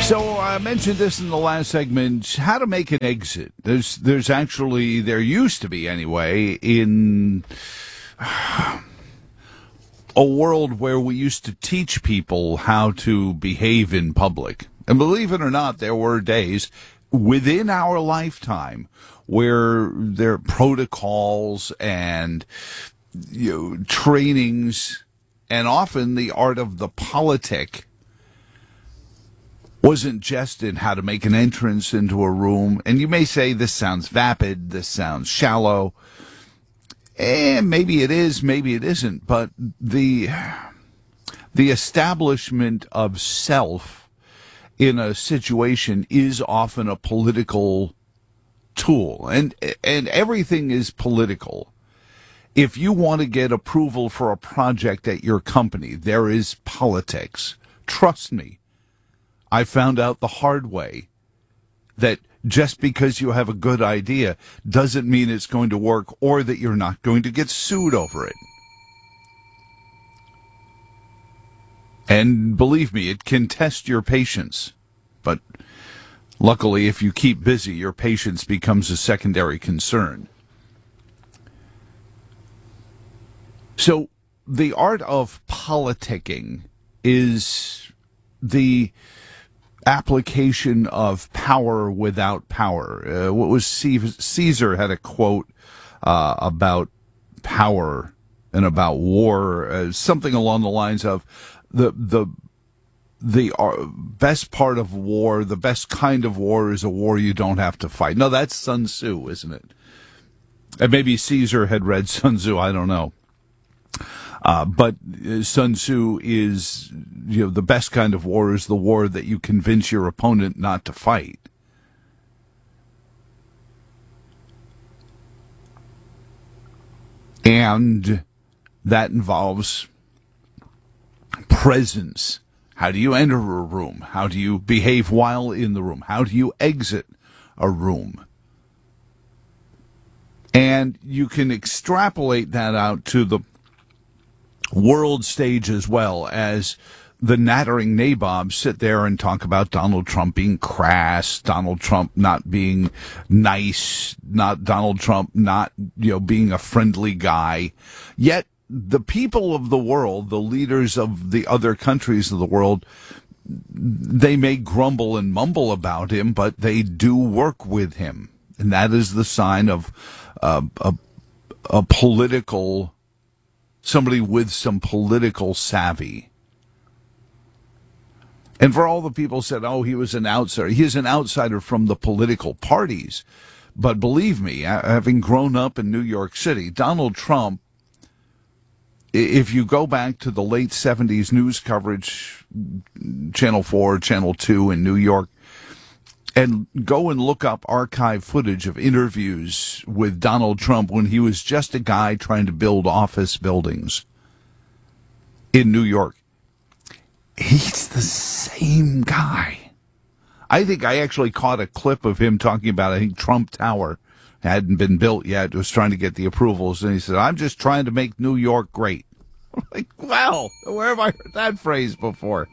So I mentioned this in the last segment, how to make an exit. There used to be anyway, in a world where we used to teach people how to behave in public. And believe it or not, there were days within our lifetime where there are protocols and trainings, and often the art of the politic wasn't just in how to make an entrance into a room. And you may say, this sounds vapid, this sounds shallow. And maybe it is, maybe it isn't. But the establishment of self in a situation is often a political tool. And everything is political. If you want to get approval for a project at your company, there is politics. Trust me. I found out the hard way that just because you have a good idea doesn't mean it's going to work or that you're not going to get sued over it. And believe me, it can test your patience. But luckily, if you keep busy, your patience becomes a secondary concern. So the art of politicking is the application of power without power. What was Caesar had a quote about power and about war, something along the lines of the best part of war, the best kind of war is a war you don't have to fight. No, that's Sun Tzu, isn't it? And maybe Caesar had read Sun Tzu, I don't know. But Sun Tzu is, the best kind of war is the war that you convince your opponent not to fight. And that involves presence. How do you enter a room? How do you behave while in the room? How do you exit a room? And you can extrapolate that out to the world stage as well, as the nattering nabobs sit there and talk about Donald Trump being crass, Donald Trump not being nice, not Donald Trump not, being a friendly guy. Yet the people of the world, the leaders of the other countries of the world, they may grumble and mumble about him, but they do work with him. And that is the sign of a political, somebody with some political savvy. And for all the people said, oh, he was an outsider. He is an outsider from the political parties. But believe me, having grown up in New York City, Donald Trump, if you go back to the late 70s news coverage, Channel 4, Channel 2 in New York, and go and look up archive footage of interviews with Donald Trump when he was just a guy trying to build office buildings in New York. He's the same guy. I think I actually caught a clip of him talking about, I think, Trump Tower hadn't been built yet, was trying to get the approvals, and he said, I'm just trying to make New York great. I'm like, wow, where have I heard that phrase before?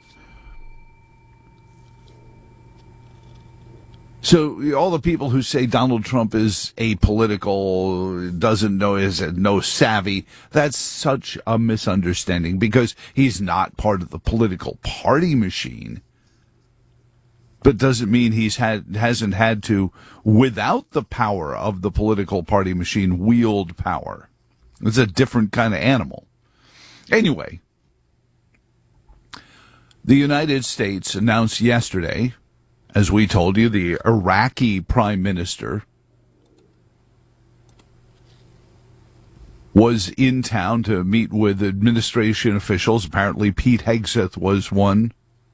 So all the people who say Donald Trump is apolitical, doesn't know, is no savvy, that's such a misunderstanding, because he's not part of the political party machine. But doesn't mean hasn't had to, without the power of the political party machine, wield power. It's a different kind of animal. Anyway, the United States announced yesterday, as we told you, the Iraqi prime minister was in town to meet with administration officials. Apparently Pete Hegseth was one.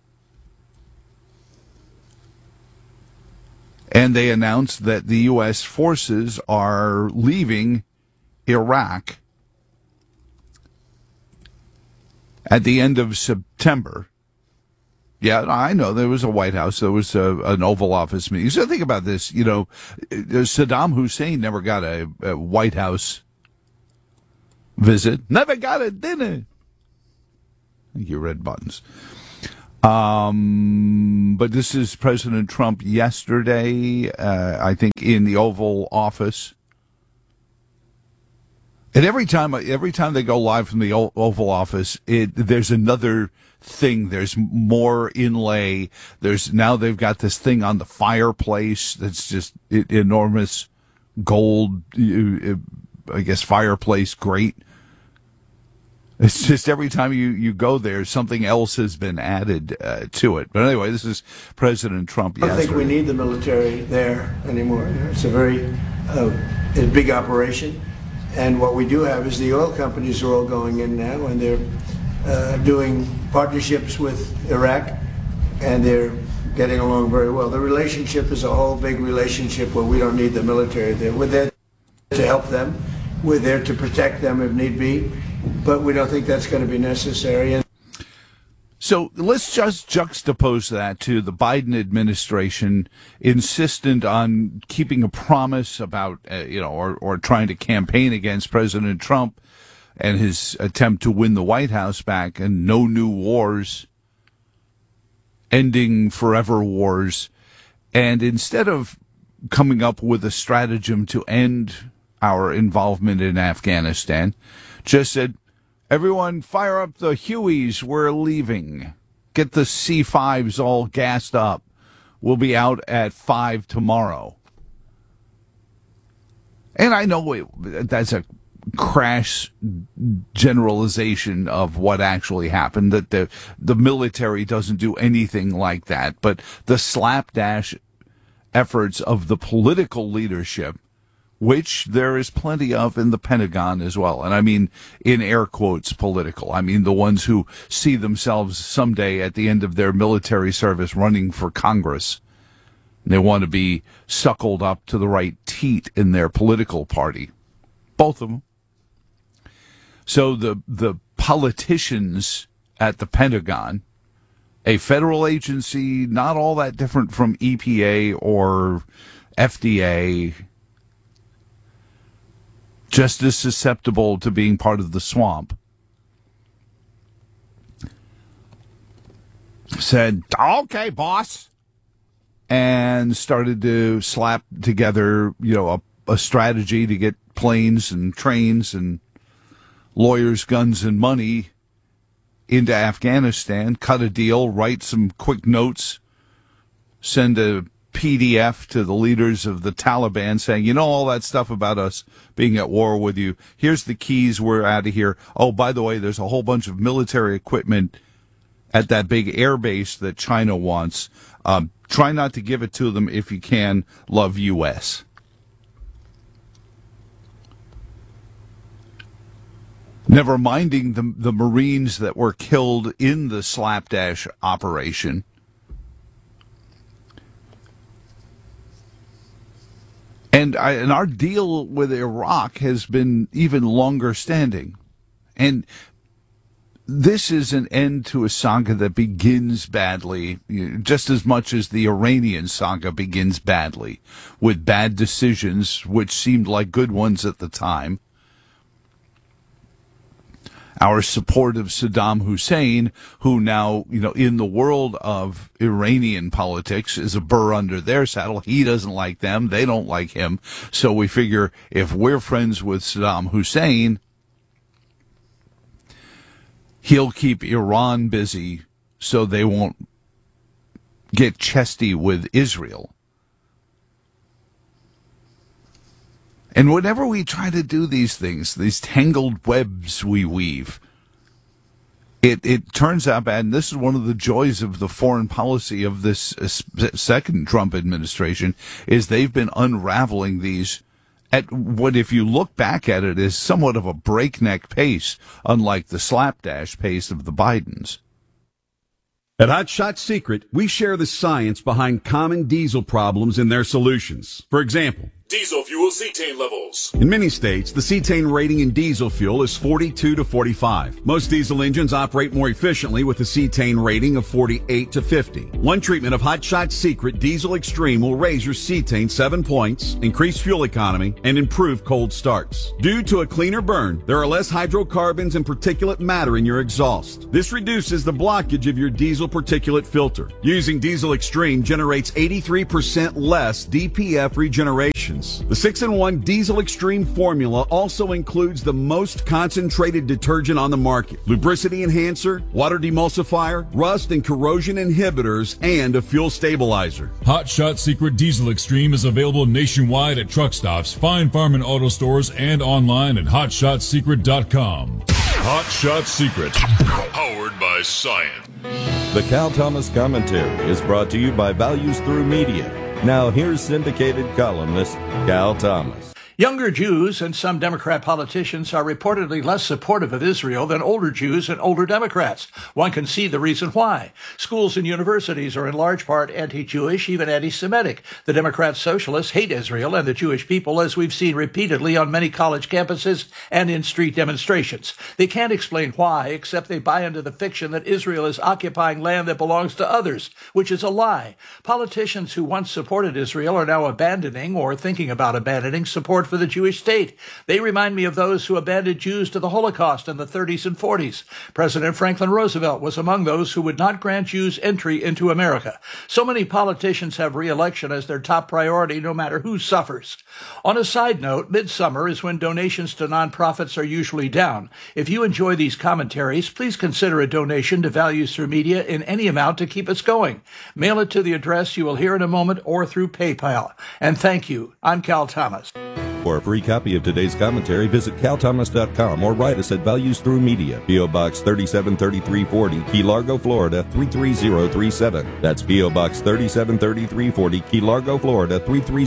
And they announced that the U.S. forces are leaving Iraq at the end of September. Yeah, I know there was a White House, there was an Oval Office meeting. So think about this, Saddam Hussein never got a White House visit, never got a dinner. You read buttons. But this is President Trump yesterday, I think, in the Oval Office. And every time they go live from the Oval Office, there's another thing. There's more inlay. They've got this thing on the fireplace that's just enormous gold, I guess, fireplace grate. It's just every time you go there, something else has been added to it. But anyway, this is President Trump. I don't think we need the military there anymore. It's a very big operation. And what we do have is the oil companies are all going in now, and they're doing partnerships with Iraq, and they're getting along very well. The relationship is a whole big relationship where we don't need the military there. We're there to help them. We're there to protect them if need be. But we don't think that's going to be necessary. So let's just juxtapose that to the Biden administration insistent on keeping a promise about, or trying to campaign against President Trump and his attempt to win the White House back, and no new wars, ending forever wars. And instead of coming up with a stratagem to end our involvement in Afghanistan, just said, everyone fire up the Hueys, we're leaving. Get the C-5s all gassed up. We'll be out at 5 tomorrow. And I know that's a crass generalization of what actually happened, that the military doesn't do anything like that. But the slapdash efforts of the political leadership, which there is plenty of in the Pentagon as well. And I mean, in air quotes, political. I mean, the ones who see themselves someday at the end of their military service running for Congress. They want to be suckled up to the right teat in their political party. Both of them. So the politicians at the Pentagon, a federal agency not all that different from EPA or FDA, just as susceptible to being part of the swamp, said, okay, boss, and started to slap together, a strategy to get planes and trains and lawyers, guns, and money into Afghanistan, cut a deal, write some quick notes, send a PDF to the leaders of the Taliban saying, all that stuff about us being at war with you. Here's the keys. We're out of here. Oh, by the way, there's a whole bunch of military equipment at that big air base that China wants. Try not to give it to them if you can. Love, U.S. Never minding the Marines that were killed in the slapdash operation. And our deal with Iraq has been even longer standing. And this is an end to a saga that begins badly, just as much as the Iranian saga begins badly, with bad decisions which seemed like good ones at the time. Our support of Saddam Hussein, who now, in the world of Iranian politics is a burr under their saddle. He doesn't like them. They don't like him. So we figure if we're friends with Saddam Hussein, he'll keep Iran busy so they won't get chesty with Israel. And whenever we try to do these things, these tangled webs we weave, it turns out bad. And this is one of the joys of the foreign policy of this second Trump administration, is they've been unraveling these at what, if you look back at it, is somewhat of a breakneck pace, unlike the slapdash pace of the Bidens. At Hot Shot Secret, we share the science behind common diesel problems and their solutions. For example, Diesel fuel cetane levels. In many states, the cetane rating in diesel fuel is 42 to 45. Most diesel engines operate more efficiently with a cetane rating of 48 to 50. One treatment of Hot Shot Secret Diesel Extreme will raise your cetane 7 points, increase fuel economy, and improve cold starts. Due to a cleaner burn, there are less hydrocarbons and particulate matter in your exhaust. This reduces the blockage of your diesel particulate filter. Using Diesel Extreme generates 83% less DPF regeneration. The 6-in-1 Diesel Extreme formula also includes the most concentrated detergent on the market, lubricity enhancer, water demulsifier, rust and corrosion inhibitors, and a fuel stabilizer. Hot Shot Secret Diesel Extreme is available nationwide at truck stops, fine farm and auto stores, and online at hotshotsecret.com. Hot Shot Secret, powered by science. The Cal Thomas Commentary is brought to you by Values Through Media. Now here's syndicated columnist Cal Thomas. Younger Jews and some Democrat politicians are reportedly less supportive of Israel than older Jews and older Democrats. One can see the reason why. Schools and universities are in large part anti-Jewish, even anti-Semitic. The Democrat socialists hate Israel and the Jewish people, as we've seen repeatedly on many college campuses and in street demonstrations. They can't explain why, except they buy into the fiction that Israel is occupying land that belongs to others, which is a lie. Politicians who once supported Israel are now abandoning or thinking about abandoning support for the Jewish state. They remind me of those who abandoned Jews to the Holocaust in the 30s and 40s. President Franklin Roosevelt was among those who would not grant Jews entry into America. So many politicians have re-election as their top priority, no matter who suffers. On a side note, midsummer is when donations to nonprofits are usually down. If you enjoy these commentaries, please consider a donation to Values Through Media in any amount to keep us going. Mail it to the address you will hear in a moment or through PayPal. And thank you. I'm Cal Thomas. For a free copy of today's commentary, visit calthomas.com or write us at Values Through Media, P.O. Box 373340, Key Largo, Florida 33037. That's P.O. Box 373340, Key Largo, Florida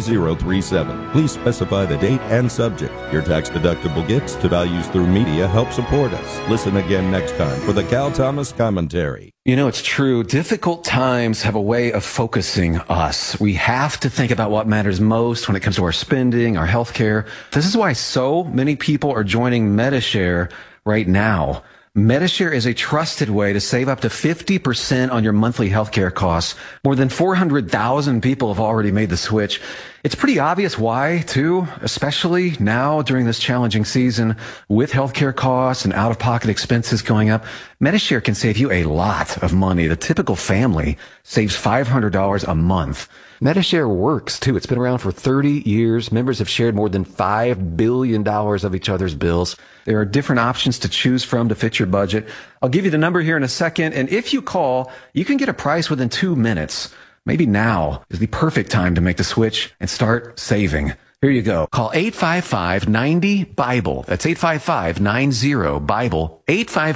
33037. Please specify the date and subject. Your tax-deductible gifts to Values Through Media help support us. Listen again next time for the Cal Thomas Commentary. You know, it's true. Difficult times have a way of focusing us. We have to think about what matters most when it comes to our spending, our health care. This is why so many people are joining Medi-Share right now. Medi-Share is a trusted way to save up to 50% on your monthly healthcare costs. More than 400,000 people have already made the switch. It's pretty obvious why, too, especially now during this challenging season with healthcare costs and out-of-pocket expenses going up. Medi-Share can save you a lot of money. The typical family saves $500 a month. Medi-Share works, too. It's been around for 30 years. Members have shared more than $5 billion of each other's bills. There are different options to choose from to fit your budget. I'll give you the number here in a second, and if you call, you can get a price within 2 minutes. Maybe now is the perfect time to make the switch and start saving. Here you go. Call 855-90-BIBLE. That's 855-90-BIBLE.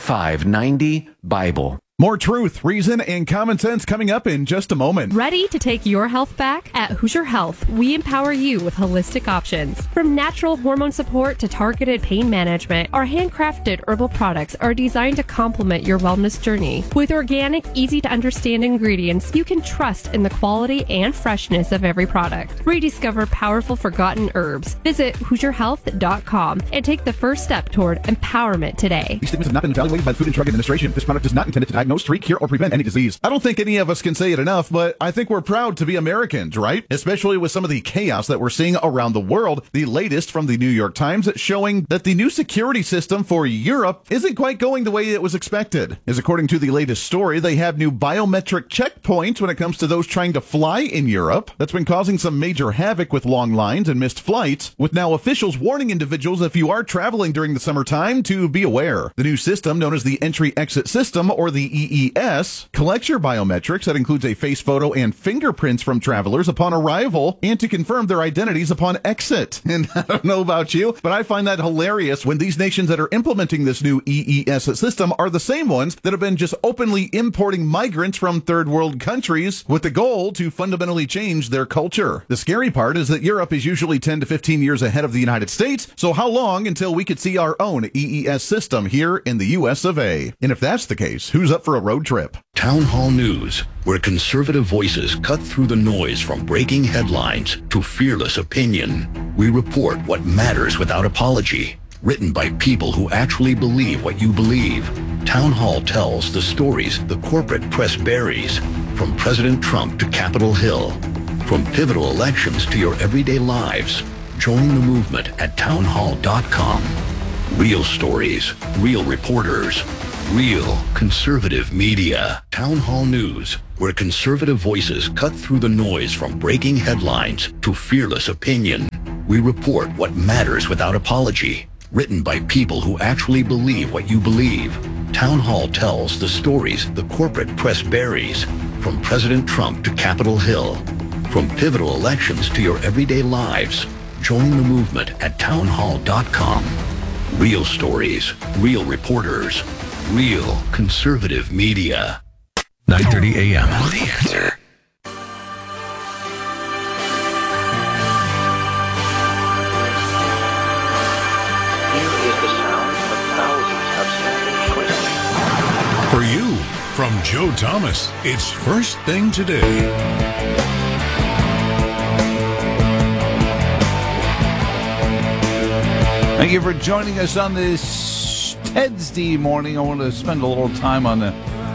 855-90-BIBLE. More truth, reason, and common sense coming up in just a moment. Ready to take your health back? At Hoosier Health, we empower you with holistic options. From natural hormone support to targeted pain management, our handcrafted herbal products are designed to complement your wellness journey. With organic, easy-to-understand ingredients, you can trust in the quality and freshness of every product. Rediscover powerful forgotten herbs. Visit HoosierHealth.com and take the first step toward empowerment today. These statements have not been evaluated by the Food and Drug Administration. This product is not intended to diagnose, treat, cure, or prevent any disease. I don't think any of us can say it enough, but I think we're proud to be Americans, right? Especially with some of the chaos that we're seeing around the world. The latest from the New York Times showing that the new security system for Europe isn't quite going the way it was expected. As according to the latest story, they have new biometric checkpoints when it comes to those trying to fly in Europe. That's been causing some major havoc with long lines and missed flights, with now officials warning individuals if you are traveling during the summertime to be aware. The new system, known as the Entry-Exit System, or the EES, collects your biometrics. That includes a face photo and fingerprints from travelers upon arrival and to confirm their identities upon exit. And I don't know about you, but I find that hilarious when these nations that are implementing this new EES system are the same ones that have been just openly importing migrants from third world countries with the goal to fundamentally change their culture. The scary part is that Europe is usually 10 to 15 years ahead of the United States, so how long until we could see our own EES system here in the US of A? And if that's the case, who's up up for a road trip. Town Hall News, where conservative voices cut through the noise from breaking headlines to fearless opinion. We report what matters without apology. Written by people who actually believe what you believe. Town Hall tells the stories the corporate press buries, from President Trump to Capitol Hill, from pivotal elections to your everyday lives. Join the movement at townhall.com. Real stories, real reporters, real conservative media. Town Hall News, where conservative voices cut through the noise from breaking headlines to fearless opinion. We report what matters without apology. Written by people who actually believe what you believe. Town Hall tells the stories the corporate press buries, from President Trump to Capitol Hill, from pivotal elections to your everyday lives. Join the movement at townhall.com. Real stories, real reporters, real conservative media. 9:30 a.m. The Answer. For you, from Joe Thomas, it's First Thing Today. Thank you for joining us on this Tedsday morning. I want to spend a little time on the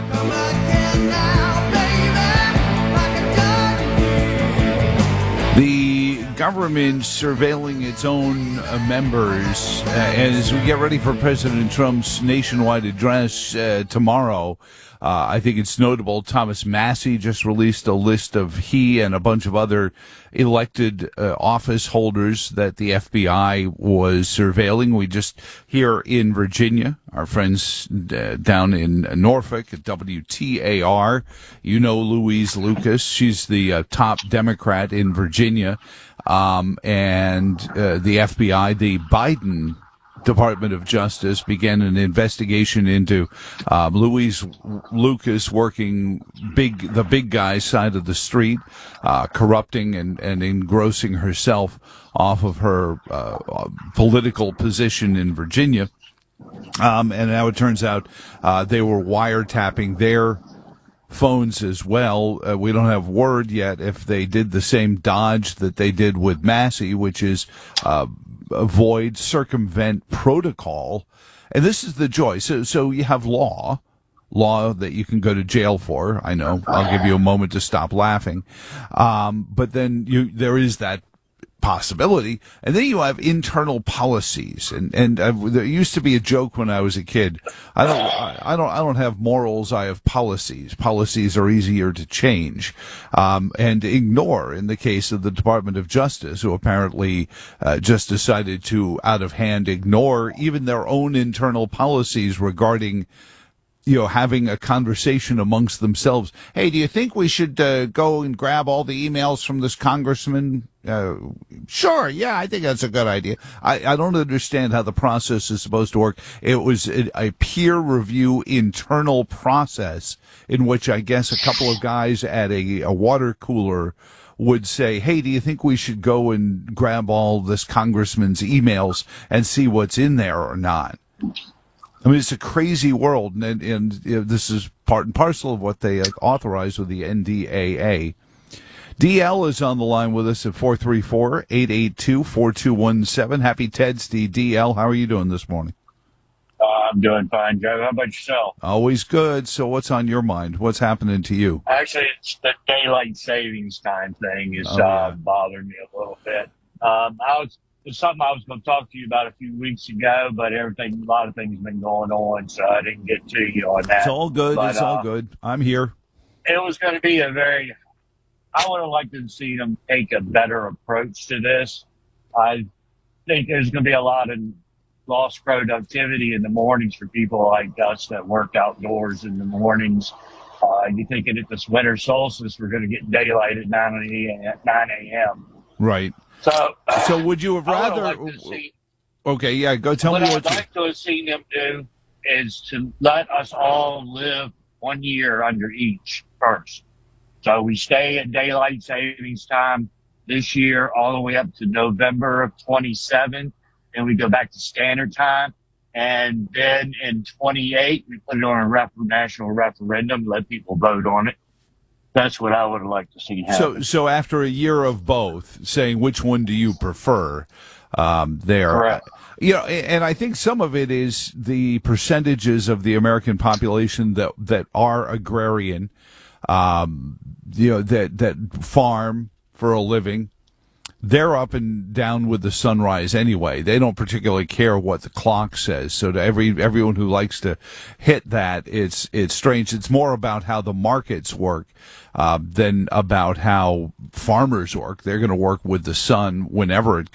government surveilling its own members. As we get ready for President Trump's nationwide address tomorrow, I think it's notable Thomas Massie just released a list of he and a bunch of other elected office holders that the FBI was surveilling. We just here in Virginia, our friends down in Norfolk at WTAR, you know Louise Lucas. She's the top Democrat in Virginia. And the FBI, the Biden Department of Justice, began an investigation into Louise Lucas working the big guy's side of the street, corrupting and engrossing herself off of her political position in Virginia. And now it turns out they were wiretapping their phones as well. We don't have word yet if they did the same dodge that they did with Massie, which is circumvent protocol. And this is the joy. So you have law that you can go to jail for. I know. I'll give you a moment to stop laughing. But then there is that possibility. And then you have internal policies. And there used to be a joke when I was a kid. I don't have morals. I have policies. Policies are easier to change, and ignore in the case of the Department of Justice, who apparently, just decided to out of hand ignore even their own internal policies regarding having a conversation amongst themselves. Hey, do you think we should go and grab all the emails from this congressman? Sure, yeah, I think that's a good idea. I don't understand how the process is supposed to work. It was a peer review internal process in which I guess a couple of guys at a water cooler would say, hey, do you think we should go and grab all this congressman's emails and see what's in there or not? I mean, it's a crazy world, and this is part and parcel of what they authorized with the NDAA. DL is on the line with us at 434-882-4217. Happy Tedsday, DL. How are you doing this morning? I'm doing fine, Joe. How about yourself? Always good. So what's on your mind? What's happening to you? Actually, it's the daylight savings time thing is bothering me a little bit. It's something I was going to talk to you about a few weeks ago, but a lot of things have been going on, so I didn't get to you on that. It's all good. It's all good. I'm here. It was going to be I would have liked to see them take a better approach to this. I think there's going to be a lot of lost productivity in the mornings for people like us that work outdoors in the mornings. You thinking at this winter solstice, we're going to get daylight at 9 a.m. Right. So would you have rather? Okay, yeah. Go tell me what I'd like to have seen them do is to let us all live 1 year under each first. So we stay at daylight savings time this year all the way up to November of 27, and we go back to standard time. And then in 28, we put it on a national referendum, let people vote on it. That's what I would like to see happen. So after a year of both, saying which one do you prefer, there. Correct. You know, and I think some of it is the percentages of the American population that are agrarian, that farm for a living. They're up and down with the sunrise anyway. They don't particularly care what the clock says. So to everyone who likes to hit that, it's strange. It's more about how the markets work than about how farmers work. They're going to work with the sun whenever it